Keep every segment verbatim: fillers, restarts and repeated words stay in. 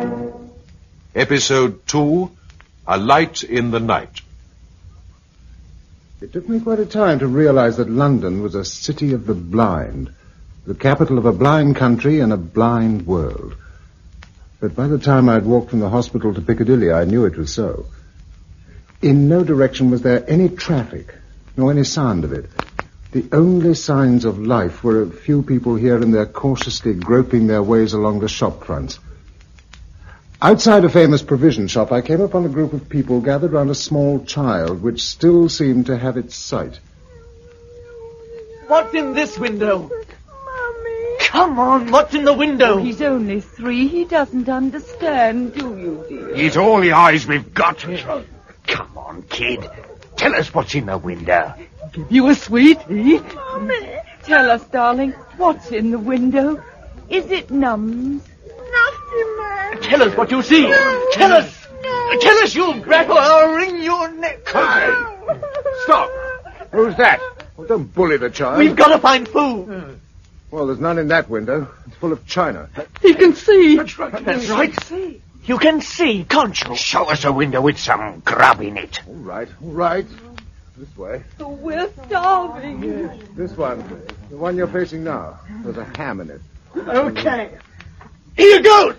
Episode two, A Light in the Night. It took me quite a time to realize that London was a city of the blind, the capital of a blind country and a blind world. But by the time I'd walked from the hospital to Piccadilly, I knew it was so. In no direction was there any traffic, nor any sound of it. The only signs of life were a few people here and there cautiously groping their ways along the shop fronts. Outside a famous provision shop, I came upon a group of people gathered round a small child, which still seemed to have its sight. What's in this window? Mummy. Come on, what's in the window? Oh, he's only three. He doesn't understand, do you, dear? He's all the eyes we've got. Come on, kid. Tell us what's in the window. Give you a sweetie. Mummy. Tell us, darling, what's in the window? Is it Nums? Nothing, man. Tell us what you see. No. Tell us. No. Tell us, you brat, or I'll wring your neck. Hey! Stop! Who's that? Well, don't bully the child. We've got to find food. Well, there's none in that window. It's full of china. He can see. That's right. That's right. See. You can see, can't you? Show us a window with some grub in it. All right, all right. This way. Oh, we're starving. This one. The one you're facing now. There's a ham in it. Okay. Here goes.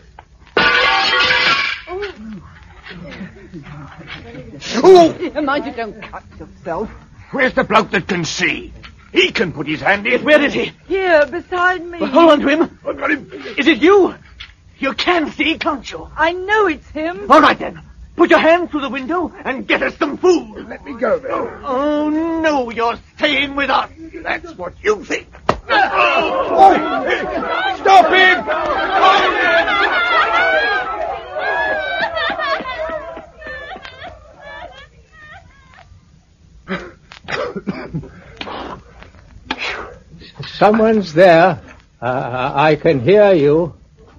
Oh! Mind you don't cut yourself. Where's the bloke that can see? He can put his hand in. Where is he? Here, beside me. Well, hold on to him. I've got him. Is it you? You can see, can't you? I know it's him. All right, then. Put your hand through the window and get us some food. Let me go there. Oh, no, you're staying with us. That's what you think. Oh! Stop him! Someone's there. Uh, I can hear you.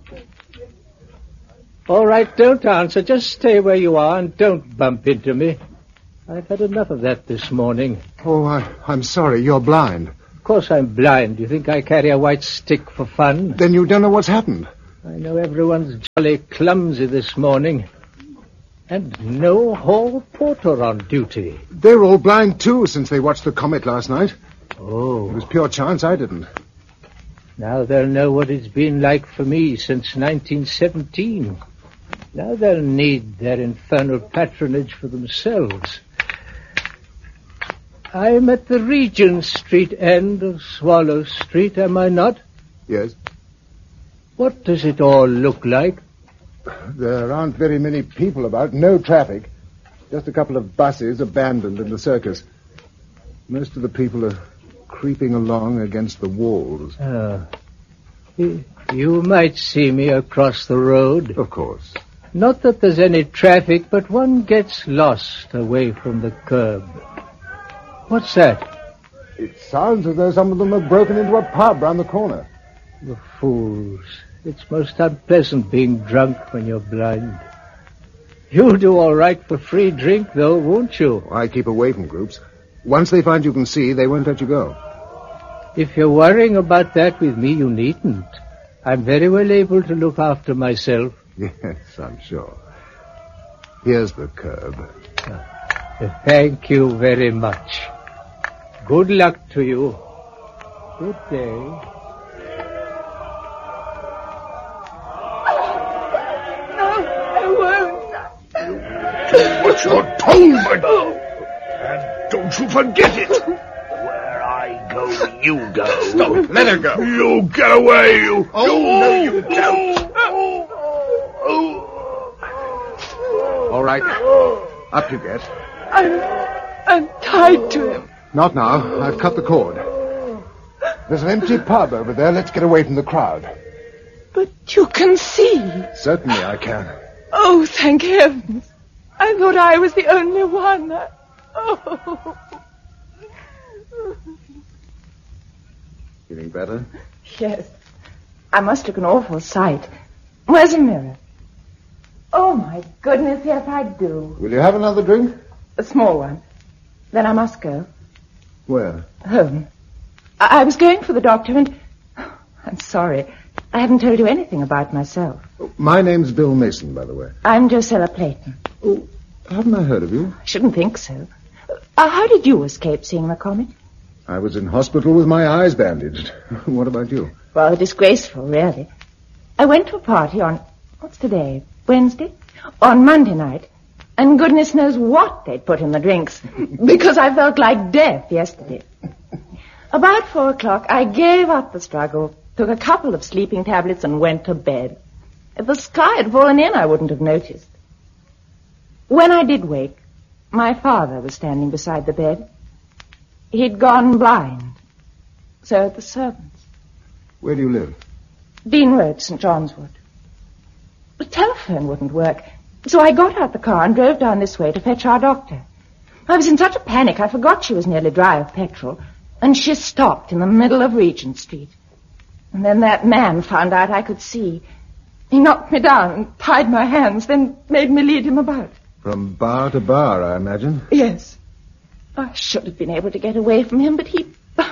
All right, don't answer. Just stay where you are and don't bump into me. I've had enough of that this morning. Oh, I, I'm sorry. You're blind. Of course I'm blind. You think I carry a white stick for fun? Then you don't know what's happened. I know everyone's jolly clumsy this morning. And no hall porter on duty. They're all blind, too, since they watched the comet last night. Oh. It was pure chance I didn't. Now they'll know what it's been like for me since nineteen seventeen. Now they'll need their infernal patronage for themselves. I'm at the Regent Street end of Swallow Street, am I not? Yes. What does it all look like? There aren't very many people about, no traffic. Just a couple of buses abandoned in the circus. Most of the people are creeping along against the walls. Uh, you might see me across the road. Of course. Not that there's any traffic, but one gets lost away from the curb. What's that? It sounds as though some of them have broken into a pub round the corner. The fools. It's most unpleasant being drunk when you're blind. You'll do all right for free drink, though, won't you? I keep away from groups. Once they find you can see, they won't let you go. If you're worrying about that with me, you needn't. I'm very well able to look after myself. Yes, I'm sure. Here's the curb. Uh, thank you very much. Good luck to you. Good day. What's your tongue, my dog? And don't you forget it. Where I go, you go. Stop. Let her go. You get away, you. Oh, no, you don't. All right. Up you get. I'm, I'm tied to him. Not now. I've cut the cord. There's an empty pub over there. Let's get away from the crowd. But you can see. Certainly I can. Oh, thank heavens. I thought I was the only one. I... Oh. Feeling better? Yes. I must look an awful sight. Where's a mirror? Oh, my goodness, yes, I do. Will you have another drink? A small one. Then I must go. Where? Home. I, I was going for the doctor and... Oh, I'm sorry. I haven't told you anything about myself. My name's Bill Mason, by the way. I'm Drusilla Clayton. Oh, haven't I heard of you? I shouldn't think so. Uh, how did you escape seeing the comet? I was in hospital with my eyes bandaged. What about you? Well, disgraceful, really. I went to a party on, what's today, Wednesday? On Monday night. And goodness knows what they'd put in the drinks, because I felt like death yesterday. About four o'clock, I gave up the struggle, took a couple of sleeping tablets, and went to bed. If the sky had fallen in, I wouldn't have noticed. When I did wake, my father was standing beside the bed. He'd gone blind. So had the servants. Where do you live? Dean Road, Saint John's Wood. The telephone wouldn't work, so I got out the car and drove down this way to fetch our doctor. I was in such a panic, I forgot she was nearly dry of petrol, and she stopped in the middle of Regent Street. And then that man found out I could see. He knocked me down and tied my hands, then made me lead him about. From bar to bar, I imagine. Yes. I should have been able to get away from him, but he...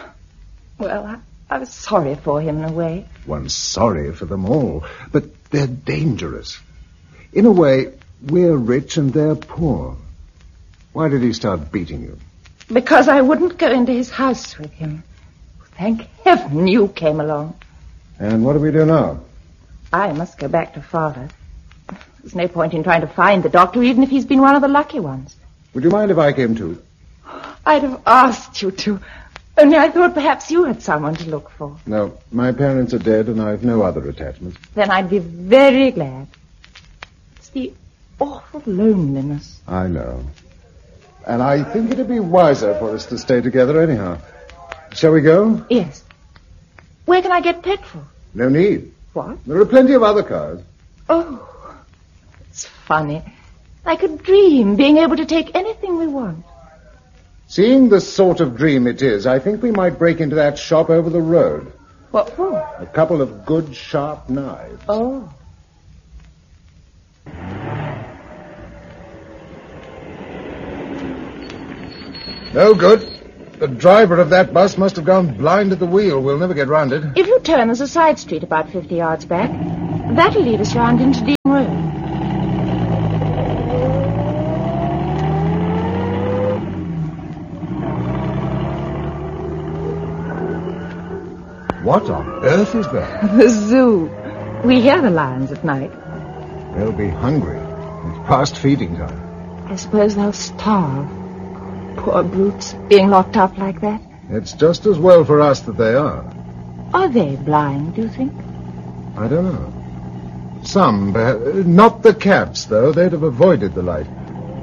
Well, I, I was sorry for him in a way. One's sorry for them all, but they're dangerous. In a way, we're rich and they're poor. Why did he start beating you? Because I wouldn't go into his house with him. Thank heaven you came along. And what do we do now? I must go back to Father. There's no point in trying to find the doctor, even if he's been one of the lucky ones. Would you mind if I came too? I'd have asked you to. Only I thought perhaps you had someone to look for. No, my parents are dead and I've no other attachments. Then I'd be very glad. It's the awful loneliness. I know. And I think it'd be wiser for us to stay together anyhow. Shall we go? Yes. Where can I get petrol? No need. What? There are plenty of other cars. Oh, it's funny. Like a dream, being able to take anything we want. Seeing the sort of dream it is, I think we might break into that shop over the road. What for? A couple of good, sharp knives. Oh. No good. The driver of that bus must have gone blind at the wheel. We'll never get round it. If you turn, there's a side street about fifty yards back. That'll lead us round into Dean Road. What on earth is that? The zoo. We hear the lions at night. They'll be hungry. It's past feeding time. I suppose they'll starve. Poor brutes, being locked up like that. It's just as well for us that they are. Are they blind, do you think? I don't know. Some, perhaps. Not the cats, though. They'd have avoided the light.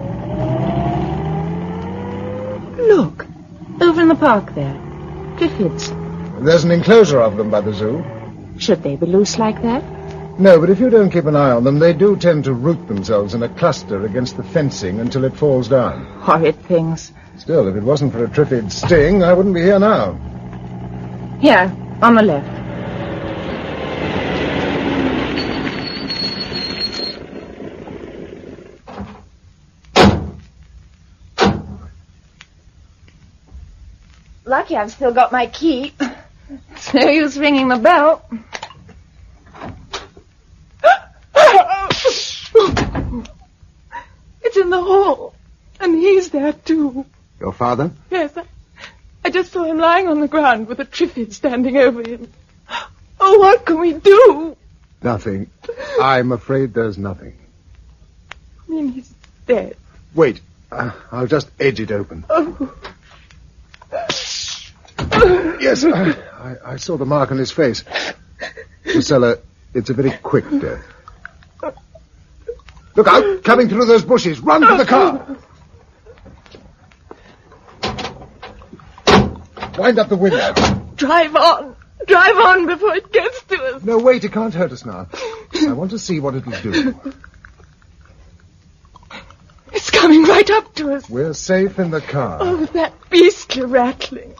Look, over in the park there. Triffids. There's an enclosure of them by the zoo. Should they be loose like that? No, but if you don't keep an eye on them, they do tend to root themselves in a cluster against the fencing until it falls down. Horrid things. Still, if it wasn't for a Triffid sting, I wouldn't be here now. Here, on the left. Lucky I've still got my key. It's no use ringing the bell. It's in the hall. And he's there, too. Your father? Yes, I, I just saw him lying on the ground with a Triffid standing over him. Oh, what can we do? Nothing. I'm afraid there's nothing. I mean, he's dead. Wait. Uh, I'll just edge it open. Oh. Yes, I, I, I saw the mark on his face. Drusilla, it's a very quick death. Look out! Coming through those bushes! Run to the car! Wind up the window. Drive on! Drive on before it gets to us! No, wait, it can't hurt us now. I want to see what it'll do. It's coming right up to us. We're safe in the car. Oh, that beastly rattling.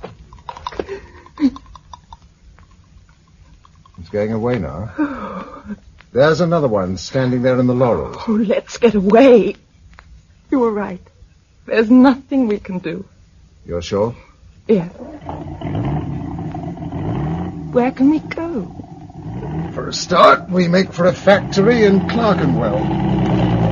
It's going away now. There's another one standing there in the laurels. Oh, let's get away. You were right. There's nothing we can do. You're sure? Yes. Where can we go? For a start, we make for a factory in Clerkenwell.